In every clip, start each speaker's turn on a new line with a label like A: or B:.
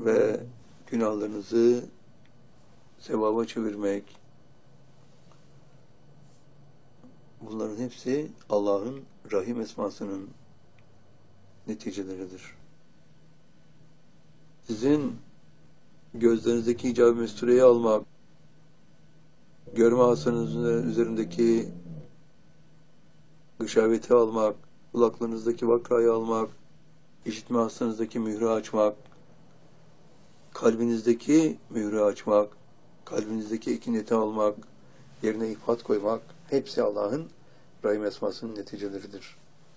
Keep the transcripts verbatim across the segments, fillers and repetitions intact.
A: ve günahlarınızı sevaba çevirmek, bunların hepsi Allah'ın Rahim esmasının neticeleridir. Sizin gözlerinizdeki icab-ı mestureyi almak, görme hastanızın üzerindeki gışaveti almak, kulaklarınızdaki vakayı almak, işitme hastanızdaki mührü açmak, kalbinizdeki mührü açmak, kalbinizdeki ikineti almak, yerine ifat koymak, hepsi Allah'ın Rahim esmasının neticeleridir.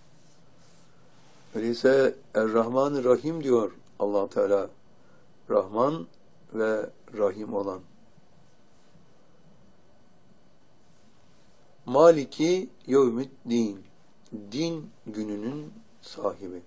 A: Öyleyse Er-Rahman Rahim diyor Allah Teala. Rahman ve Rahim olan. Maliki Yevmiddin. Din gününün sahibi.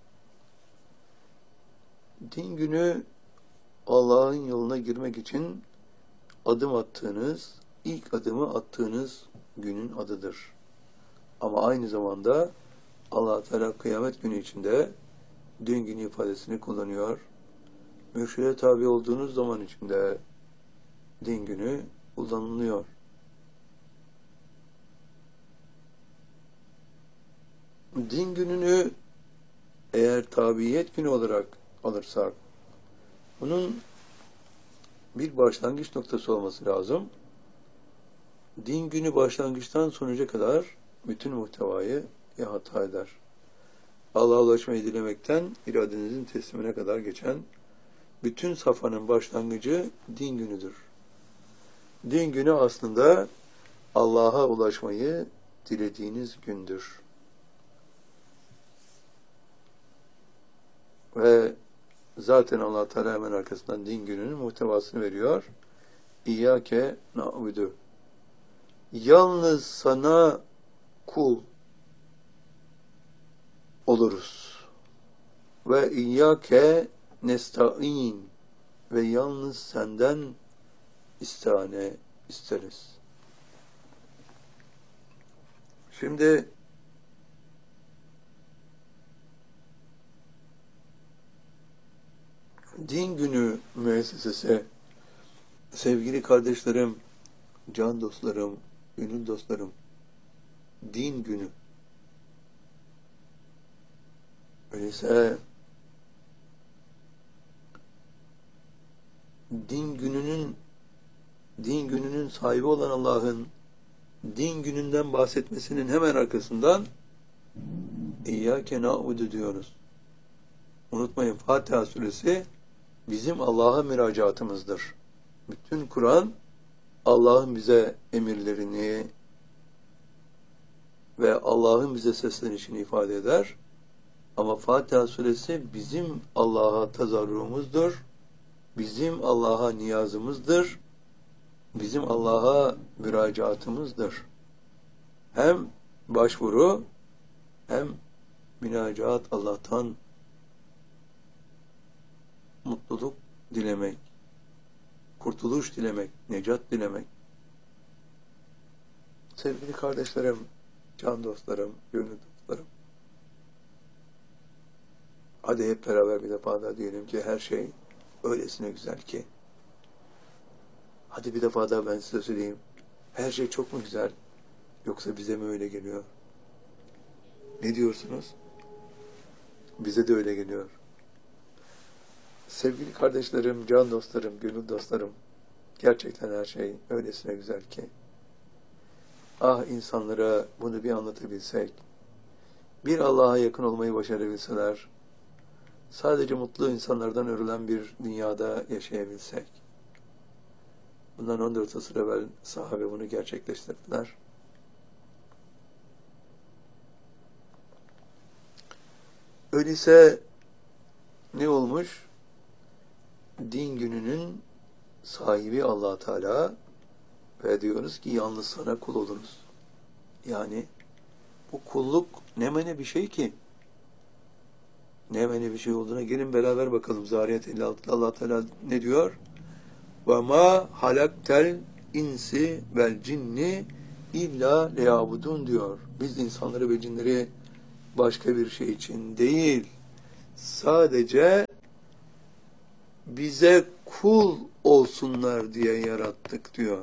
A: Din günü Allah'ın yoluna girmek için adım attığınız, ilk adımı attığınız günün adıdır. Ama aynı zamanda Allah Teala kıyamet günü içinde din günü ifadesini kullanıyor. Mürşide tabi olduğunuz zaman içinde din günü kullanılıyor. Din gününü eğer tabiyet günü olarak alırsak, bunun bir başlangıç noktası olması lazım. Din günü başlangıçtan sonuca kadar bütün muhtevayı ihata eder. Allah'a ulaşmayı dilemekten iradenizin teslimine kadar geçen bütün safhanın başlangıcı din günüdür. Din günü aslında Allah'a ulaşmayı dilediğiniz gündür. Ve zaten Allah Teala hemen arkasından din gününün muhtevasını veriyor. İyyâke na'budu. Yalnız sana kul oluruz. Ve iyyâke nesta'in. Ve yalnız senden istihane isteriz. Şimdi Din Günü müessesesi, sevgili kardeşlerim, can dostlarım, gönül dostlarım, din günü. Öyleyse din gününün din gününün sahibi olan Allah'ın din gününden bahsetmesinin hemen arkasından İyyâke na'budu diyoruz. Unutmayın, Fatiha suresi bizim Allah'a müracaatımızdır. Bütün Kur'an Allah'ın bize emirlerini ve Allah'ın bize seslenişini ifade eder. Ama Fatiha suresi bizim Allah'a tazarruğumuzdur. Bizim Allah'a niyazımızdır. Bizim Allah'a müracaatımızdır. Hem başvuru hem münacaat, Allah'tan mutluluk dilemek, kurtuluş dilemek, necat dilemek. Sevgili kardeşlerim, can dostlarım, gönül dostlarım, hadi hep beraber bir defa daha diyelim ki her şey öylesine güzel ki. Hadi bir defa daha ben size söyleyeyim. Her şey çok mu güzel? Yoksa bize mi öyle geliyor? Ne diyorsunuz? Bize de öyle geliyor. Sevgili kardeşlerim, can dostlarım, gönül dostlarım, gerçekten her şey öylesine güzel ki. Ah, insanlara bunu bir anlatabilsek, bir Allah'a yakın olmayı başarabilseler, sadece mutlu insanlardan örülen bir dünyada yaşayabilsek. Bundan on dört asır evvel sahabe bunu gerçekleştirdiler. Öyleyse ne olmuş? Din gününün sahibi Allah Teala ve diyoruz ki yalnız sana kul oluruz. Yani bu kulluk ne mene bir şey ki? Ne mene bir şey olduğuna gelin beraber bakalım. Zariyat elli altıda Allah Teala ne diyor? وَمَا halaktel insi vel cinni illa leyabudun diyor. Biz insanları ve cinleri başka bir şey için değil, sadece bize kul olsunlar diye yarattık diyor.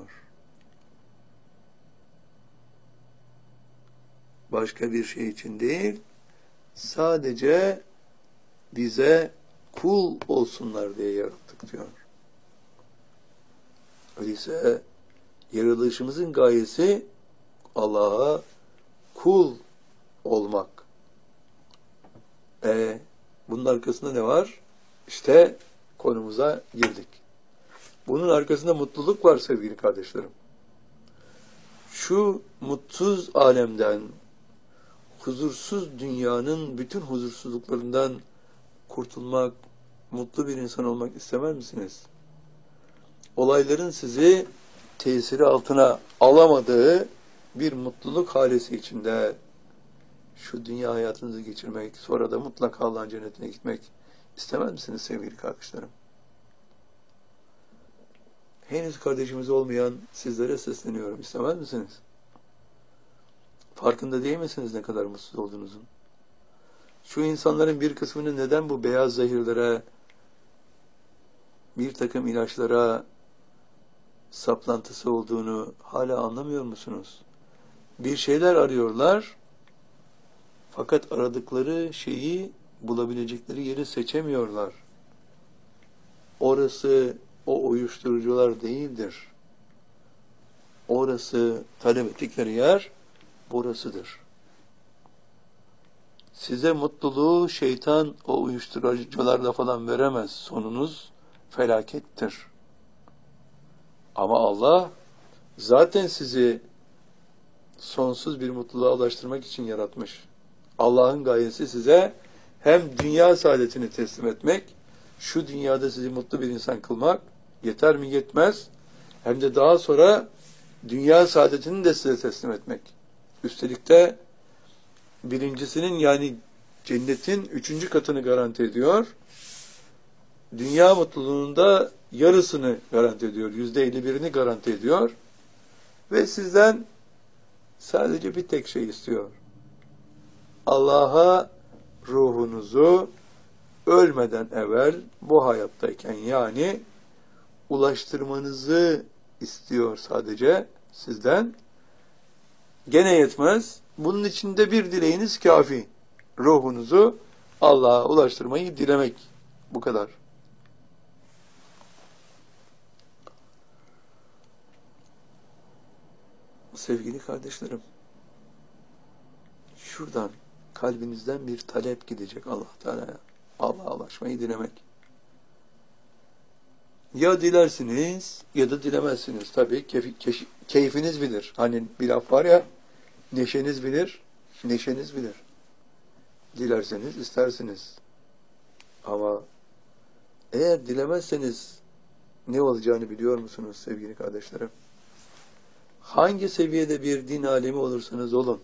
A: Başka bir şey için değil, sadece bize kul olsunlar diye yarattık diyor. Öyleyse yaratılışımızın gayesi Allah'a kul olmak. E, bunun arkasında ne var? İşte konumuza girdik. Bunun arkasında mutluluk var sevgili kardeşlerim. Şu mutsuz alemden, huzursuz dünyanın bütün huzursuzluklarından kurtulmak, mutlu bir insan olmak istemez misiniz? Olayların sizi tesiri altına alamadığı bir mutluluk halesi içinde şu dünya hayatınızı geçirmek, sonra da mutlaka Allah'ın cennetine gitmek istemez misiniz sevgili kardeşlerim? Henüz kardeşimiz olmayan sizlere sesleniyorum. İstemez misiniz? Farkında değil misiniz ne kadar mutsuz olduğunuzun? Şu insanların bir kısmının neden bu beyaz zehirlere, bir takım ilaçlara saplantısı olduğunu hala anlamıyor musunuz? Bir şeyler arıyorlar, fakat aradıkları şeyi bulabilecekleri yeri seçemiyorlar. Orası o uyuşturucular değildir. Orası talep ettikleri yer burasıdır. Size mutluluğu şeytan o uyuşturucularla falan veremez. Sonunuz felakettir. Ama Allah zaten sizi sonsuz bir mutluluğa ulaştırmak için yaratmış. Allah'ın gayesi size hem dünya saadetini teslim etmek, şu dünyada sizi mutlu bir insan kılmak yeter mi yetmez, hem de daha sonra dünya saadetini de size teslim etmek. Üstelik de birincisinin yani cennetin üçüncü katını garanti ediyor. Dünya mutluluğunun da yarısını garanti ediyor. Yüzde elli birini garanti ediyor. Ve sizden sadece bir tek şey istiyor. Allah'a ruhunuzu ölmeden evvel bu hayattayken yani ulaştırmanızı istiyor sadece sizden. Gene yetmez. Bunun için de bir dileğiniz kafi. Ruhunuzu Allah'a ulaştırmayı dilemek. Bu kadar. Sevgili kardeşlerim, şuradan kalbinizden bir talep gidecek Allah Teala'ya. Allah'a ulaşmayı dilemek. Ya dilersiniz ya da dilemezsiniz. Tabii keyf, keyfiniz bilir. Hani bir laf var ya, neşeniz bilir, neşeniz bilir. Dilerseniz istersiniz. Ama eğer dilemezseniz ne olacağını biliyor musunuz sevgili kardeşlerim? Hangi seviyede bir din alemi olursanız olun,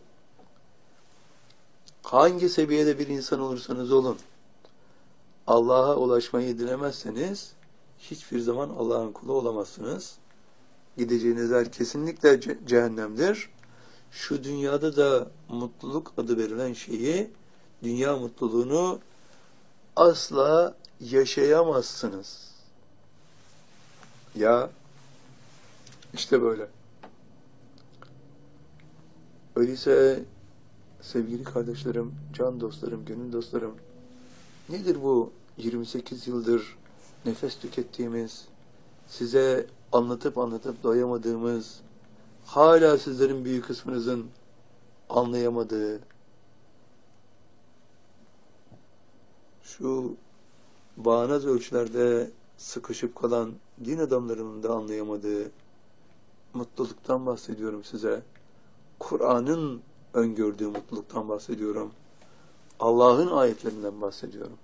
A: hangi seviyede bir insan olursanız olun, Allah'a ulaşmayı dilemezseniz hiçbir zaman Allah'ın kulu olamazsınız. Gideceğiniz yer kesinlikle ce- cehennemdir. Şu dünyada da mutluluk adı verilen şeyi, dünya mutluluğunu asla yaşayamazsınız. Ya işte böyle. Öyleyse sevgili kardeşlerim, can dostlarım, gönül dostlarım, nedir bu yirmi sekiz yıldır nefes tükettiğimiz, size anlatıp anlatıp doyamadığımız, hala sizlerin büyük kısmınızın anlayamadığı, şu bağnaz ölçülerde sıkışıp kalan din adamlarının da anlayamadığı mutluluktan bahsediyorum size. Kur'an'ın öngördüğü mutluluktan bahsediyorum. Allah'ın ayetlerinden bahsediyorum.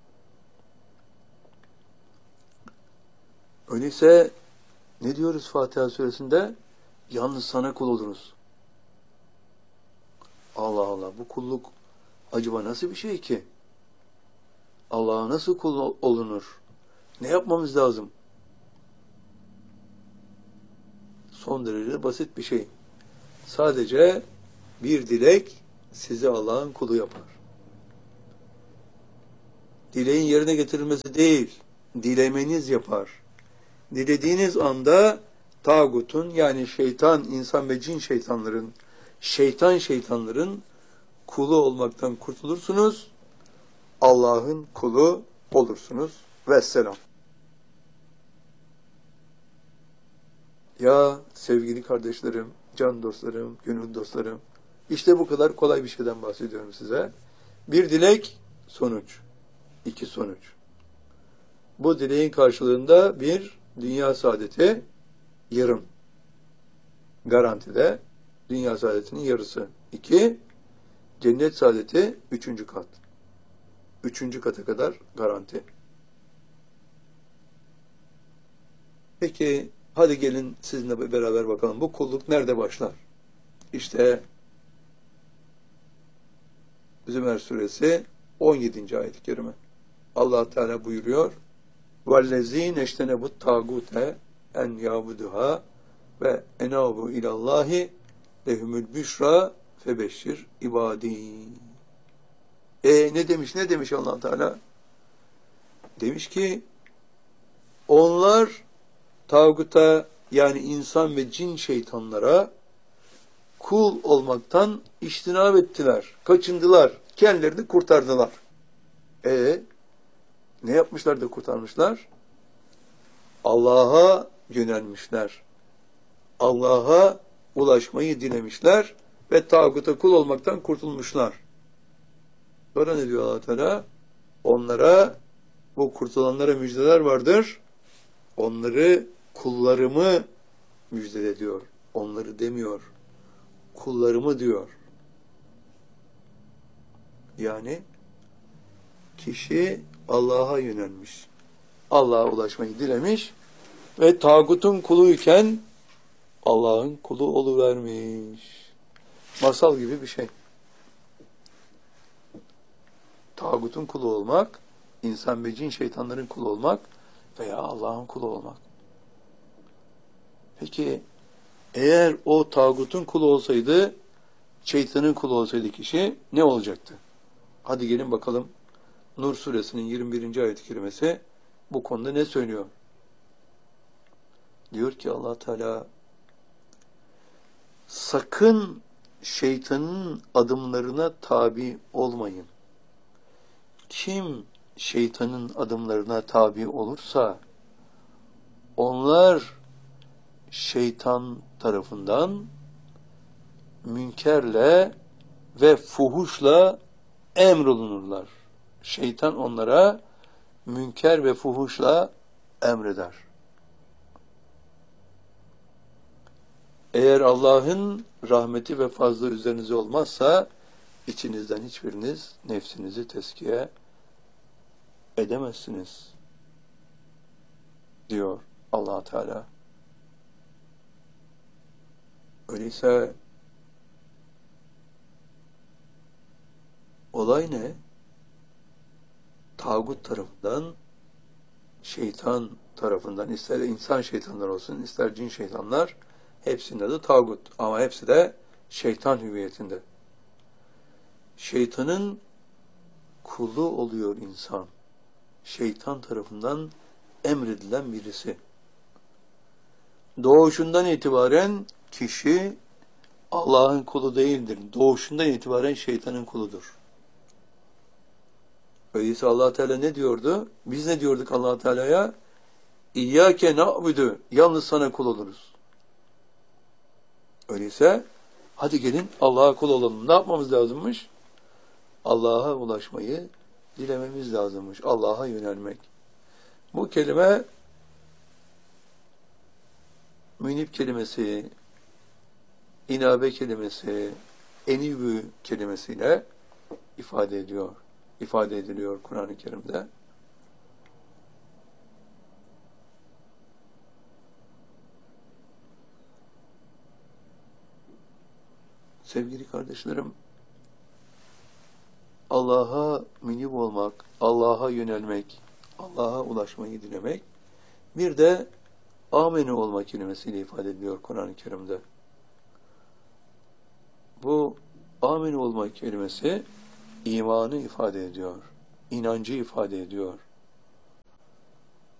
A: Öyleyse ne diyoruz Fatiha suresinde? Yalnız sana kul oluruz. Allah Allah, bu kulluk acaba nasıl bir şey ki? Allah'a nasıl kul olunur? Ne yapmamız lazım? Son derece basit bir şey. Sadece bir dilek sizi Allah'ın kulu yapar. Dileğin yerine getirilmesi değil, dilemeniz yapar. Dilediğiniz anda tağutun yani şeytan, insan ve cin şeytanların, şeytan şeytanların kulu olmaktan kurtulursunuz. Allah'ın kulu olursunuz. Vesselam. Ya sevgili kardeşlerim, can dostlarım, gönül dostlarım, işte bu kadar kolay bir şeyden bahsediyorum size. Bir dilek, sonuç. İki sonuç. Bu dileğin karşılığında bir dünya saadeti, yarım. Garantide dünya saadetinin yarısı. İki, cennet saadeti üçüncü kat. Üçüncü kata kadar garanti. Peki, hadi gelin sizinle beraber bakalım. Bu kulluk nerede başlar? İşte Zümer suresi on yedinci ayet-i kerime. Allah Teala buyuruyor: وَالَّذ۪ينَ اَشْتَنَبُ التَّاغُوتَ اَنْ يَعْبُدُهَا ve enabu ilallahi lehumul büşra febeşşir ibadî. E ne demiş, ne demiş Allah Teala? Demiş ki, onlar tağuta yani insan ve cin şeytanlara kul olmaktan iştinab ettiler, kaçındılar, kendilerini kurtardılar. E ne yapmışlar da kurtarmışlar? Allah'a yönelmişler. Allah'a ulaşmayı dilemişler ve tağuta kul olmaktan kurtulmuşlar. Sonra ne diyor Allah Teala? Onlara, bu kurtulanlara müjdeler vardır. Onları, kullarımı müjdele diyor. Onları demiyor. Kullarımı diyor. Yani kişi Allah'a yönelmiş. Allah'a ulaşmayı dilemiş ve tağutun kuluyken Allah'ın kulu oluvermiş. Masal gibi bir şey. Tağutun kulu olmak, insan ve cin şeytanların kulu olmak veya Allah'ın kulu olmak. Peki, eğer o tağutun kulu olsaydı, şeytanın kulu olsaydı kişi ne olacaktı? Hadi gelin bakalım. Nur suresinin yirmi birinci ayet-i kerimesi bu konuda ne söylüyor? Diyor ki Allah Teala, sakın şeytanın adımlarına tabi olmayın. Kim şeytanın adımlarına tabi olursa, onlar şeytan tarafından münkerle ve fuhuşla emrolunurlar. Şeytan onlara münker ve fuhuşla emreder. Eğer Allah'ın rahmeti ve fazlı üzerinize olmazsa, içinizden hiçbiriniz nefsinizi tezkiye edemezsiniz, diyor Allah Teala. Öyleyse olay ne? Tağut tarafından, şeytan tarafından, ister insan şeytanlar olsun, ister cin şeytanlar, hepsinin adı tağut. Ama hepsi de şeytan hüviyetinde. Şeytanın kulu oluyor insan. Şeytan tarafından emredilen birisi. Doğuşundan itibaren kişi Allah'ın kulu değildir. Doğuşundan itibaren şeytanın kuludur. Öyleyse Allah Teala ne diyordu? Biz ne diyorduk Allah Teala'ya? İyyâke na'budu. Yalnız sana kul oluruz. Öyleyse hadi gelin Allah'a kul olalım. Ne yapmamız lazımmış? Allah'a ulaşmayı dilememiz lazımmış. Allah'a yönelmek. Bu kelime münib kelimesi, inabe kelimesi, enibü kelimesiyle ifade ediyor. ifade ediliyor Kur'an-ı Kerim'de. Sevgili kardeşlerim, Allah'a münib olmak, Allah'a yönelmek, Allah'a ulaşmayı dilemek, bir de amenü olma kelimesiyle ifade ediliyor Kur'an-ı Kerim'de. Bu amenü olma kelimesi imanı ifade ediyor, inancı ifade ediyor.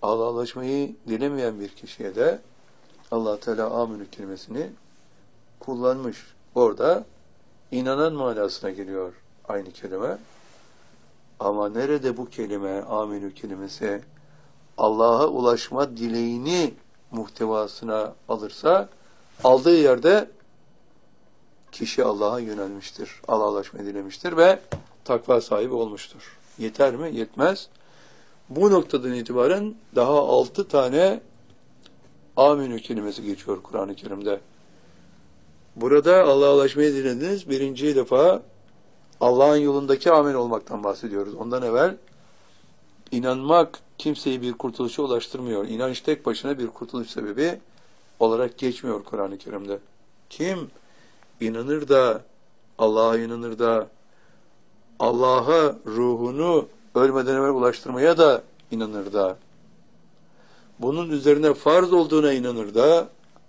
A: Allah'laşmayı dilemeyen bir kişiye de Allah Teala amenü kelimesini kullanmış. Orada inanan manasına geliyor aynı kelime. Ama nerede bu kelime, amenü kelimesi Allah'a ulaşma dileğini muhtevasına alırsa, aldığı yerde kişi Allah'a yönelmiştir. Allah'laşmayı dilemiştir ve takva sahibi olmuştur. Yeter mi? Yetmez. Bu noktadan itibaren daha altı tane amenü kelimesi geçiyor Kur'an-ı Kerim'de. Burada Allah'a ulaşmayı dilediniz. Birinci defa Allah'ın yolundaki amin olmaktan bahsediyoruz. Ondan evvel inanmak kimseyi bir kurtuluşa ulaştırmıyor. İnanç tek başına bir kurtuluş sebebi olarak geçmiyor Kur'an-ı Kerim'de. Kim inanır da, Allah'a inanır da, Allah'a ruhunu ölmeden evvel ulaştırmaya da inanır da, bunun üzerine farz olduğuna inanır da,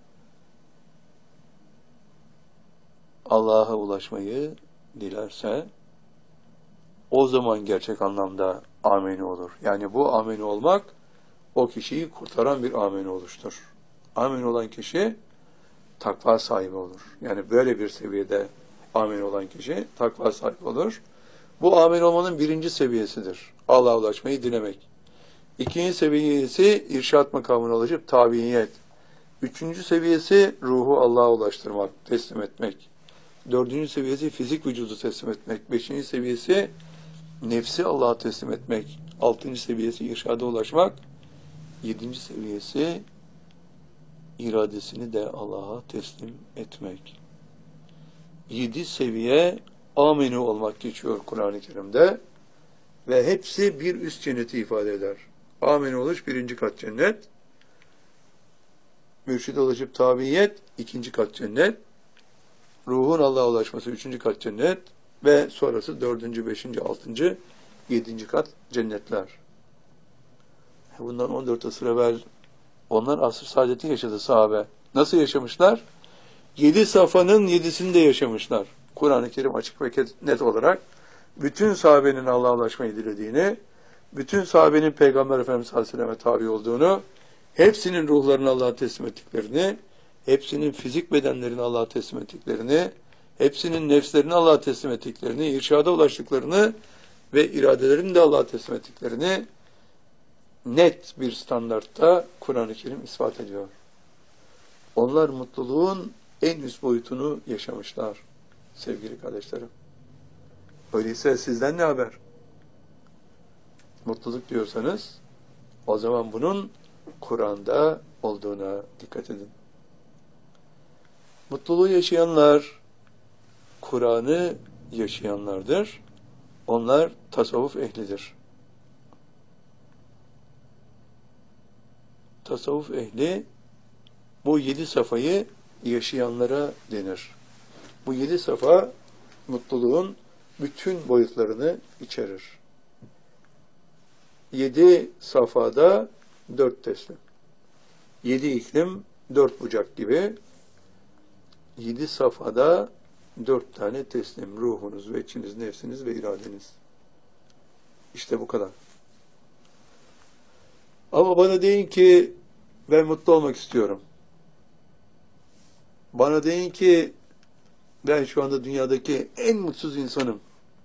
A: Allah'a ulaşmayı dilerse, o zaman gerçek anlamda ameni olur. Yani bu ameni olmak, o kişiyi kurtaran bir ameni oluştur. Ameni olan kişi, takva sahibi olur. Yani böyle bir seviyede ameni olan kişi, takva sahibi olur. Bu ameni olmanın birinci seviyesidir. Allah'a ulaşmayı dilemek. İkinci seviyesi, irşat makamına ulaşıp tabiyet. Üçüncü seviyesi, ruhu Allah'a ulaştırmak, teslim etmek. Dördüncü seviyesi, fizik vücudu teslim etmek. Beşinci seviyesi, nefsi Allah'a teslim etmek. Altıncı seviyesi, irşada ulaşmak. Yedinci seviyesi, iradesini de Allah'a teslim etmek. Yedi seviye ameni olmak geçiyor Kur'an-ı Kerim'de ve hepsi bir üst cenneti ifade eder. Ameni oluş birinci kat cennet, mürşide ulaşıp tabiyet ikinci kat cennet, ruhun Allah'a ulaşması üçüncü kat cennet ve sonrası dördüncü, beşinci, altıncı, yedinci kat cennetler. Bundan on dört asır evvel onlar asr saadeti yaşadı sahabe. Nasıl yaşamışlar? Yedi safhanın yedisinde yaşamışlar. Kur'an-ı Kerim açık ve net olarak bütün sahabenin Allah'a ulaşmayı dilediğini, bütün sahabenin Peygamber Efendimiz sallallahu aleyhi ve sellem'e tabi olduğunu, hepsinin ruhlarını Allah'a teslim ettiklerini, hepsinin fizik bedenlerini Allah'a teslim ettiklerini, hepsinin nefslerini Allah'a teslim ettiklerini, irşada ulaştıklarını ve iradelerini de Allah'a teslim ettiklerini net bir standartta Kur'an-ı Kerim ispat ediyor. Onlar mutluluğun en üst boyutunu yaşamışlar sevgili kardeşlerim. Öyleyse sizden ne haber? Mutluluk diyorsanız o zaman bunun Kur'an'da olduğuna dikkat edin. Mutluluğu yaşayanlar Kur'an'ı yaşayanlardır. Onlar tasavvuf ehlidir. Tasavvuf ehli bu yedi safayı yaşayanlara denir. Bu yedi safa mutluluğun bütün boyutlarını içerir. Yedi safhada dört teslim. Yedi iklim, dört bucak gibi. Yedi safhada dört tane teslim. Ruhunuz ve içiniz, nefsiniz ve iradeniz. İşte bu kadar. Ama bana deyin ki ben mutlu olmak istiyorum. Bana deyin ki ben şu anda dünyadaki en mutsuz insanım.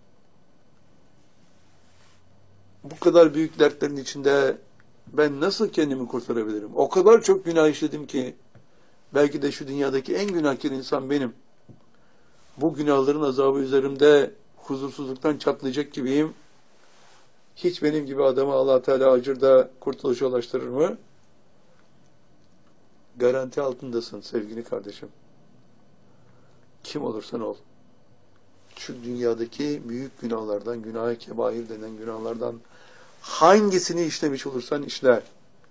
A: Bu kadar büyük dertlerin içinde ben nasıl kendimi kurtarabilirim? O kadar çok günah işledim ki belki de şu dünyadaki en günahkar insan benim. Bu günahların azabı üzerimde huzursuzluktan çatlayacak gibiyim. Hiç benim gibi adamı Allah Teala acır da kurtuluşa ulaştırır mı? Garanti altındasın sevgili kardeşim. Kim olursan ol. Şu dünyadaki büyük günahlardan, günah-ı kebair denen günahlardan hangisini işlemiş olursan işle.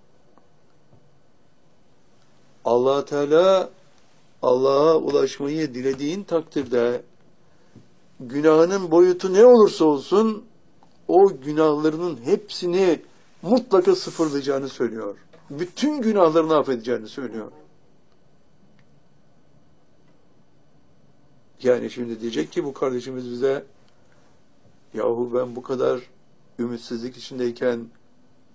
A: Allah Teala Allah'a ulaşmayı dilediğin takdirde günahının boyutu ne olursa olsun o günahlarının hepsini mutlaka sıfırlayacağını söylüyor. Bütün günahlarını affedeceğini söylüyor. Yani şimdi diyecek ki bu kardeşimiz bize yahu ben bu kadar ümitsizlik içindeyken